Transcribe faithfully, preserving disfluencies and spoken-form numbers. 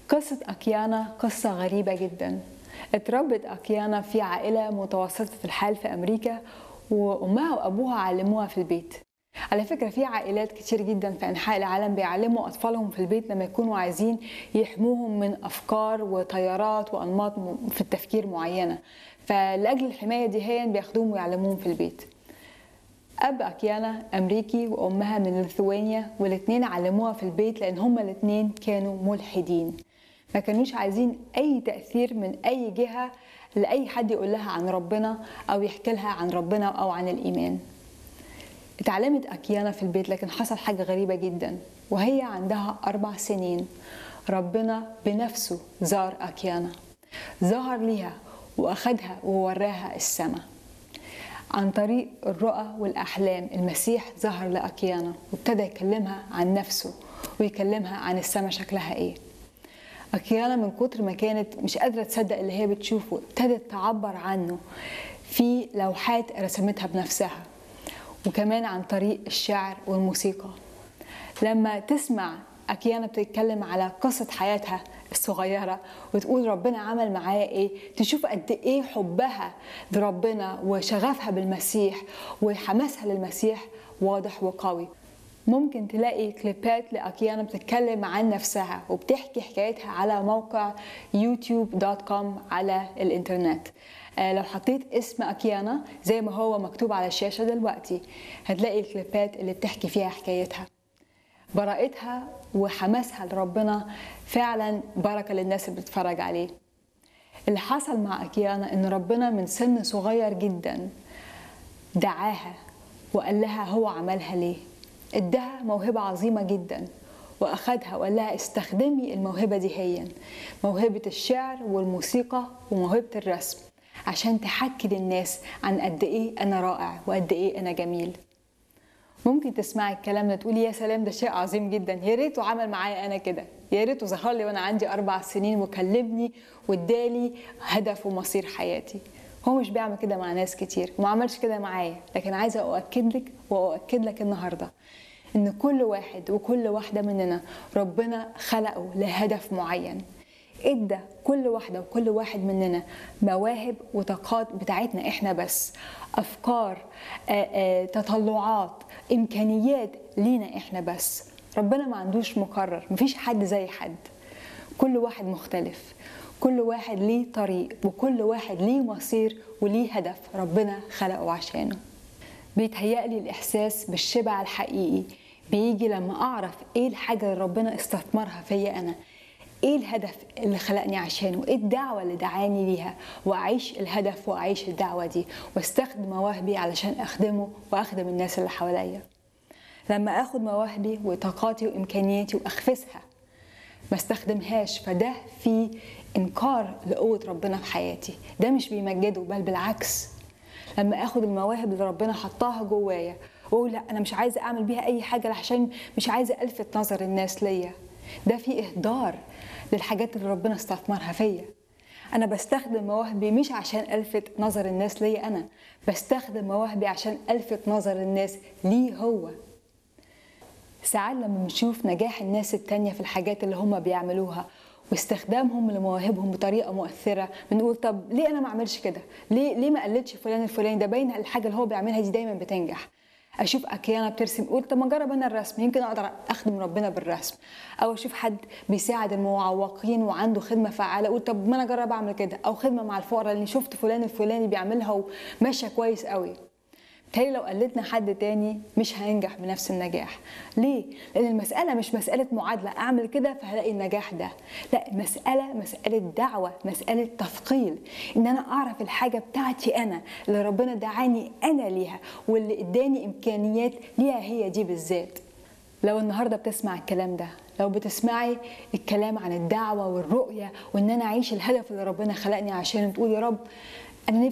قصة أكيانا قصة غريبة جدا. اتربت أكيانا في عائلة متوسطة الحال في أمريكا، وأمها وأبوها علموها في البيت. على فكرة في عائلات كتير جدا في أنحاء العالم بيعلموا أطفالهم في البيت لما يكونوا عايزين يحموهم من أفكار وتيارات وأنماط في التفكير معينة، فلأجل الحماية دي هي بياخدوهم ويعلموهم في البيت. أب أكيانا أمريكي وأمها من ليثوانيا، والاتنين علموها في البيت لأن هما الاتنين كانوا ملحدين، ما كانوش عايزين أي تأثير من أي جهة لأي حد يقول لها عن ربنا أو يحكي لها عن ربنا أو عن الإيمان. اتعلمت أكيانا في البيت، لكن حصل حاجة غريبة جدا. وهي عندها أربع سنين ربنا بنفسه زار أكيانا، ظهر ليها وأخدها ووراها السماء عن طريق الرؤى والأحلام. المسيح ظهر لأكيانا وابتدى يكلمها عن نفسه ويكلمها عن السماء شكلها ايه. أكيانا من كتر ما كانت مش قادرة تصدق اللي هي بتشوفه، ابتدت تعبر عنه في لوحات رسمتها بنفسها، وكمان عن طريق الشعر والموسيقى. لما تسمع أكيانا بتتكلم على قصة حياتها الصغيرة وتقول ربنا عمل معايا ايه، تشوف قد ايه حبها لربنا وشغفها بالمسيح وحماسها للمسيح واضح وقوي. ممكن تلاقي كليبات لأكيانا بتتكلم عن نفسها وبتحكي حكايتها على موقع يوتيوب دوت كوم على الانترنت. لو حطيت اسم أكيانا زي ما هو مكتوب على الشاشة دلوقتي هتلاقي الكليبات اللي بتحكي فيها حكايتها. براءتها وحماسها لربنا فعلا بركة للناس اللي بتتفرج عليه. اللي حصل مع أكيانا إن ربنا من سن صغير جدا دعاها وقال لها هو عملها ليه. ادها موهبة عظيمة جدا وأخدها وقال لها استخدمي الموهبة دي، هي موهبة الشعر والموسيقى وموهبة الرسم، عشان تحكي للناس عن قد إيه أنا رائع وقد إيه أنا جميل. ممكن تسمعي الكلام ده تقولي يا سلام ده شيء عظيم جدا، يا ريته عمل معايا أنا كده، يا ريته ظهر لي وأنا عندي أربع سنين وكلمني وادالي هدف ومصير حياتي. هو مش بيعمل كده مع ناس كتير وما عملش كده معايا، لكن عايزة أؤكد لك وأؤكد لك النهاردة إن كل واحد وكل واحدة مننا ربنا خلقه لهدف معين. ادى كل واحدة وكل واحد مننا مواهب وطاقات بتاعتنا احنا بس، أفكار، آآ آآ تطلعات، إمكانيات لينا احنا بس. ربنا ما عندوش مكرر، مفيش حد زي حد، كل واحد مختلف، كل واحد ليه طريق وكل واحد ليه مصير وليه هدف ربنا خلقه عشانه. بيتهيألي الإحساس بالشبع الحقيقي بيجي لما أعرف إيه الحاجة اللي ربنا استثمرها فيا أنا، إيه الهدف اللي خلقني عشانه، إيه الدعوة اللي دعاني ليها، وأعيش الهدف وأعيش الدعوة دي واستخدم مواهبي علشان أخدمه وأخدم الناس اللي حواليا. لما أخد مواهبي وطاقاتي وإمكانياتي وأخفسها ما استخدمهاش، فده في إنكار لقوة ربنا في حياتي، ده مش بيمجده بل بالعكس. لما اخد المواهب اللي ربنا حطاها جوايا واقول لا انا مش عايزه اعمل بيها اي حاجه عشان مش عايزه الفت نظر الناس ليا، ده في اهدار للحاجات اللي ربنا استثمرها فيا. انا بستخدم مواهبي مش عشان الفت نظر الناس ليا، انا بستخدم مواهبي عشان الفت نظر الناس ليه هو. ساعات لما بنشوف نجاح الناس التانية في الحاجات اللي هم بيعملوها واستخدامهم لمواهبهم بطريقه مؤثره، بنقول طب ليه انا ما اعملش كده؟ ليه ليه ما قلدش فلان الفلاني ده؟ باين الحاجه اللي هو بيعملها دي دايما بتنجح. اشوف اكيانا بترسم اقول طب ما اجرب انا الرسم، يمكن اقدر اخدم ربنا بالرسم. او اشوف حد بيساعد المعوقين وعنده خدمه فعاله اقول طب ما انا اجرب اعمل كده. او خدمه مع الفقراء اللي شفت فلان الفلاني بيعملها وماشيه كويس قوي. بالتالي لو قلدنا حد تاني مش هننجح بنفس النجاح. ليه؟ لأن المسألة مش مسألة معادلة أعمل كده فهلاقي النجاح ده، لا، مسألة مسألة دعوة، مسألة تثقيل، إن أنا أعرف الحاجة بتاعتي أنا اللي ربنا دعاني أنا ليها واللي إداني إمكانيات ليها هي دي بالذات. لو النهاردة بتسمع الكلام ده، لو بتسمعي الكلام عن الدعوة والرؤية وإن أنا أعيش الهدف اللي ربنا خلقني عشانه، تقول يا رب